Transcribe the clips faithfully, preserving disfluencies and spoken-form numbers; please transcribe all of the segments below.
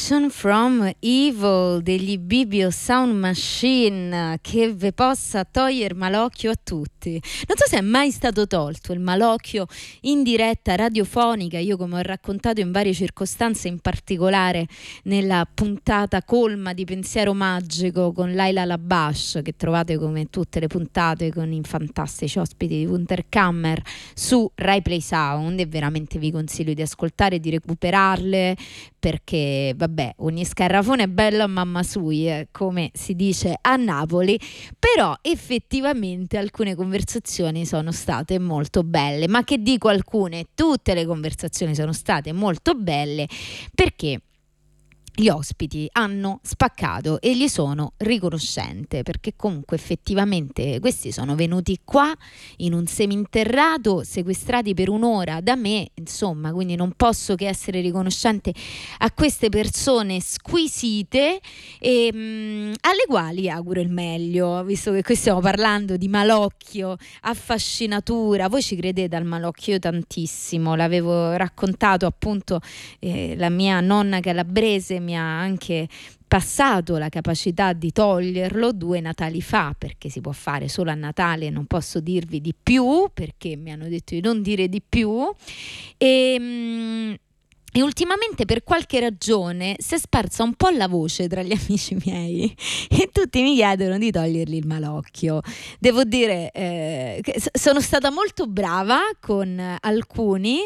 Protection from Evil degli Bibio Sound Machine, che ve possa togliere malocchio a tutti. Non so se è mai stato tolto il malocchio in diretta radiofonica. Io, come ho raccontato in varie circostanze, in particolare nella puntata colma di Pensiero Magico con Laila Labash, che trovate come tutte le puntate con i fantastici ospiti di Wunderkammer su Rai Play Sound, e veramente vi consiglio di ascoltare e di recuperarle, perché vabbè, ogni scarrafone è bello a mamma sui, eh, come si dice a Napoli. Però effettivamente alcune conversazioni sono state molto belle. Ma che dico alcune? Tutte le conversazioni sono state molto belle, perché gli ospiti hanno spaccato e gli sono riconoscente, perché comunque effettivamente questi sono venuti qua in un seminterrato, sequestrati per un'ora da me, insomma, quindi non posso che essere riconoscente a queste persone squisite, e, mh, alle quali auguro il meglio, visto che qui stiamo parlando di malocchio, affascinatura. Voi ci credete al malocchio? Io tantissimo, l'avevo raccontato appunto, eh, la mia nonna calabrese mi ha anche passato la capacità di toglierlo due Natali fa, perché si può fare solo a Natale, non posso dirvi di più, perché mi hanno detto di non dire di più. E mh, E ultimamente, per qualche ragione, si è sparsa un po' la voce tra gli amici miei e tutti mi chiedono di togliergli il malocchio. Devo dire eh, che sono stata molto brava con alcuni,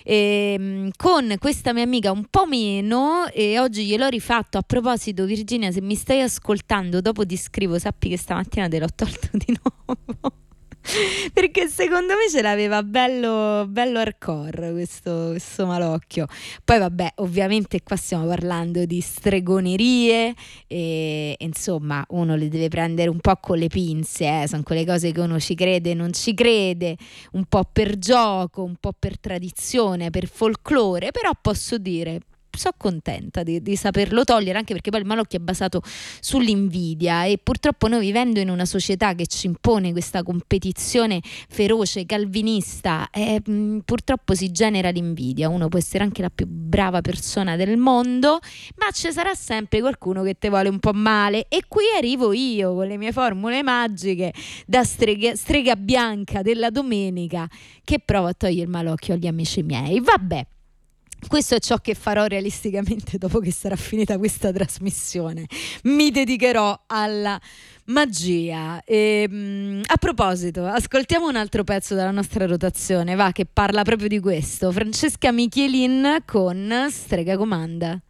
e con questa mia amica un po' meno, e oggi gliel'ho rifatto. A proposito, Virginia, se mi stai ascoltando, dopo ti scrivo, sappi che stamattina te l'ho tolto di nuovo. Perché secondo me ce l'aveva bello bello hardcore questo, questo malocchio. Poi vabbè, ovviamente qua stiamo parlando di stregonerie e, e insomma uno le deve prendere un po' con le pinze, eh. Sono quelle cose che uno ci crede, non ci crede, un po' per gioco, un po' per tradizione, per folklore. Però posso dire, sono contenta di, di saperlo togliere, anche perché poi il malocchio è basato sull'invidia, e purtroppo noi, vivendo in una società che ci impone questa competizione feroce, calvinista, eh, mh, purtroppo si genera l'invidia. Uno può essere anche la più brava persona del mondo, ma ci sarà sempre qualcuno che te vuole un po' male, e qui arrivo io con le mie formule magiche da strega, strega bianca della domenica, che provo a togliere il malocchio agli amici miei. Vabbè, questo è ciò che farò realisticamente dopo che sarà finita questa trasmissione. Mi dedicherò alla magia. E, mh, a proposito, ascoltiamo un altro pezzo della nostra rotazione, va, che parla proprio di questo. Francesca Michelin con Strega Comanda.